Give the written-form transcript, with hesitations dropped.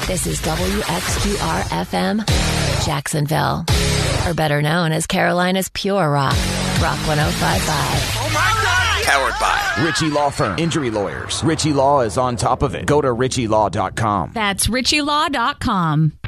This is WXQR-FM, Jacksonville. Or better known as Carolina's Pure Rock, Rock 105.5. Oh my God! Powered by Ritchie Law Firm. Injury lawyers. Ritchie Law is on top of it. Go to RitchieLaw.com. That's RitchieLaw.com.